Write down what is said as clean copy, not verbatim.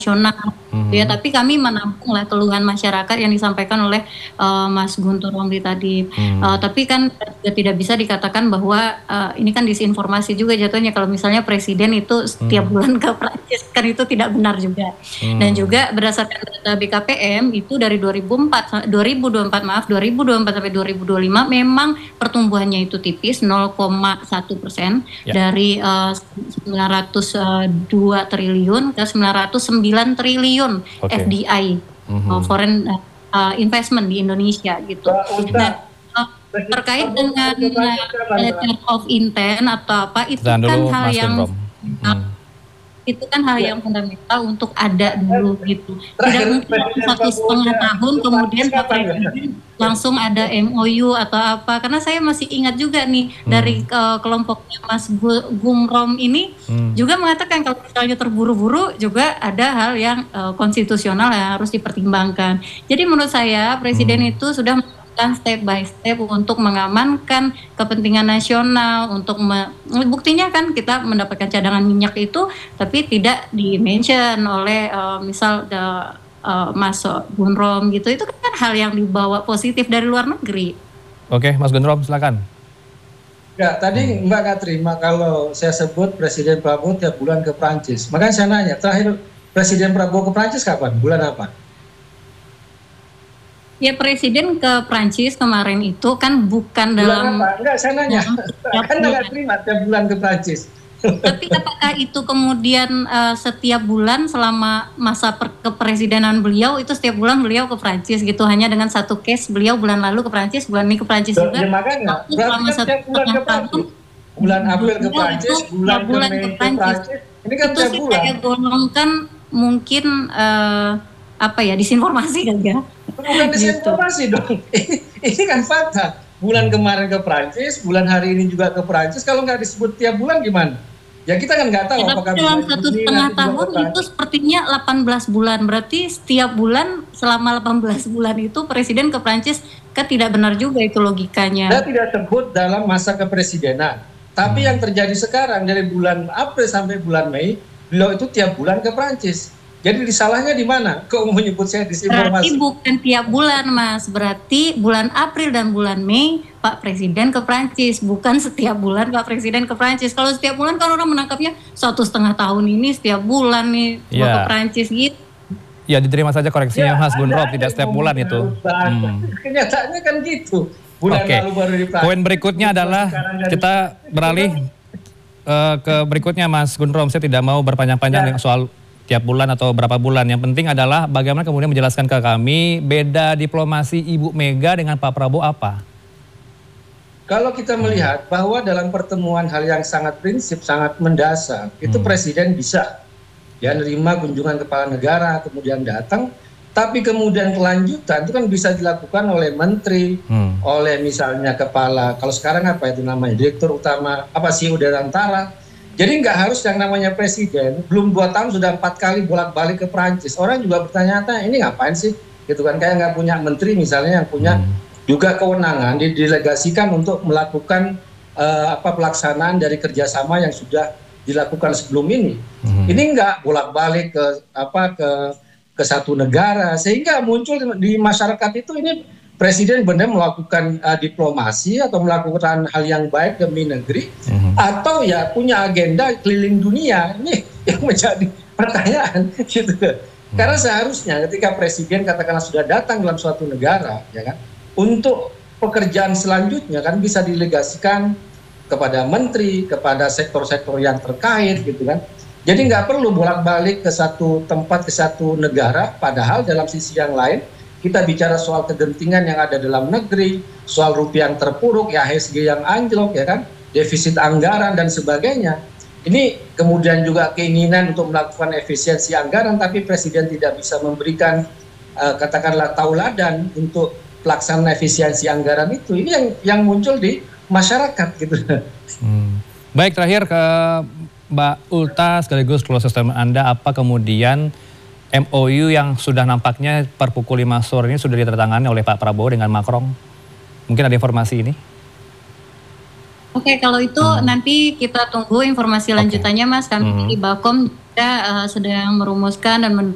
nasional ya, tapi kami menampung lah keluhan masyarakat yang disampaikan oleh Mas Guntur Romli tadi. Tapi kan tidak bisa dikatakan bahwa ini kan disinformasi juga jatuhnya kalau misalnya presiden itu setiap bulan ke Prancis, kan itu tidak benar juga. Dan juga berdasarkan data BKPM itu dari 2024 sampai 2025 memang pertumbuhannya itu tipis 0,1% dari 902 triliun ke 909 triliun FDI, foreign investment di Indonesia gitu. Nah, terkait dengan letter of intent atau apa itu kan hal yang hal yang fundamental untuk ada dulu gitu. Tidak mungkin 1,5 tahun kemudian Pak Presiden langsung ada MOU atau apa, karena saya masih ingat juga nih dari kelompoknya Mas Gumrom ini juga mengatakan kalau misalnya terburu-buru juga ada hal yang konstitusional yang harus dipertimbangkan. Jadi menurut saya Presiden itu sudah step by step untuk mengamankan kepentingan nasional, untuk buktinya kan kita mendapatkan cadangan minyak itu tapi tidak di-mention oleh misal Mas Gunrom gitu. Itu kan hal yang dibawa positif dari luar negeri. Oke, Mas Gunrom silakan. Ya, tadi Mbak nggak terima kalau saya sebut Presiden Prabowo tiap bulan ke Prancis. Makanya saya nanya, terakhir Presiden Prabowo ke Prancis kapan? Bulan apa? Ya, Presiden ke Prancis kemarin itu kan bukan bulan dalam... apa? Enggak, saya nanya. Kan nggak terima tiap bulan ke Prancis. Tapi apakah itu kemudian setiap bulan selama masa kepresidenan beliau itu setiap bulan beliau ke Prancis gitu, hanya dengan satu case beliau bulan lalu ke Prancis, bulan ini ke Prancis juga. Ya makanya, berarti kan setiap bulan ke Prancis. Bulan April ke Prancis, bulan Mei ke Prancis. Ini kan tiap bulan. Saya golongkan mungkin disinformasi kan ya. Bukan disinformasi dong. Ini kan fakta. Bulan kemarin ke Prancis, bulan hari ini juga ke Prancis. Kalau nggak disebut tiap bulan gimana? Ya kita kan nggak tahu apakah dalam 1,5 tahun itu sepertinya 18 bulan. Berarti setiap bulan selama 18 bulan itu Presiden ke Prancis, kan tidak benar juga itu logikanya. Saya tidak sebut dalam masa kepresidenan. Tapi yang terjadi sekarang dari bulan April sampai bulan Mei, beliau itu tiap bulan ke Prancis. Jadi disalahnya di mana? Kok menyebut saya disinformasi? Berarti bukan tiap bulan, Mas. Berarti bulan April dan bulan Mei Pak Presiden ke Prancis, bukan setiap bulan Pak Presiden ke Prancis. Kalau setiap bulan kan orang menangkapnya 1,5 tahun ini setiap bulan nih ke Prancis gitu. Ya, diterima saja koreksinya Mas Gunrom, tidak setiap bulan itu. Kenyataannya kan gitu. Bulan lalu baru di Prancis. Poin berikutnya adalah kita beralih ke berikutnya Mas Gunrom. Saya tidak mau berpanjang-panjang soal tiap bulan atau berapa bulan. Yang penting adalah bagaimana kemudian menjelaskan ke kami beda diplomasi Ibu Mega dengan Pak Prabowo apa? Kalau kita melihat bahwa dalam pertemuan hal yang sangat prinsip, sangat mendasar, itu Presiden bisa ya nerima kunjungan kepala negara, kemudian datang, tapi kemudian kelanjutan itu kan bisa dilakukan oleh menteri, oleh misalnya kepala, kalau sekarang apa itu namanya, direktur utama, CEO Dirgantara. Jadi nggak harus yang namanya presiden, belum 2 tahun sudah 4 kali bolak-balik ke Prancis. Orang juga bertanya-tanya, ini ngapain sih? Gitu kan, kayak nggak punya menteri misalnya yang punya juga kewenangan didelegasikan untuk melakukan pelaksanaan dari kerjasama yang sudah dilakukan sebelum ini. Ini nggak bolak-balik ke satu negara, sehingga muncul di masyarakat itu ini Presiden benar melakukan diplomasi atau melakukan hal yang baik demi negeri, atau ya punya agenda keliling dunia. Ini yang menjadi pertanyaan gitu. Karena seharusnya ketika Presiden katakanlah sudah datang dalam suatu negara, ya kan, untuk pekerjaan selanjutnya kan bisa didelegasikan kepada menteri, kepada sektor-sektor yang terkait gitu kan. Jadi nggak perlu bolak-balik ke satu tempat, ke satu negara, padahal dalam sisi yang lain kita bicara soal kegentingan yang ada dalam negeri, soal rupiah yang terpuruk, ya IHSG yang anjlok, ya kan, defisit anggaran dan sebagainya. Ini kemudian juga keinginan untuk melakukan efisiensi anggaran, tapi Presiden tidak bisa memberikan katakanlah tauladan untuk pelaksanaan efisiensi anggaran itu. Ini yang muncul di masyarakat gitu. Baik, terakhir ke Mbak Ulta sekaligus closing statement Anda, apa kemudian MOU yang sudah nampaknya per pukul 5 sore ini sudah ditandatangani oleh Pak Prabowo dengan Macron? Mungkin ada informasi ini? Oke, kalau itu nanti kita tunggu informasi lanjutannya, Mas. Kami di Bakom juga sedang merumuskan dan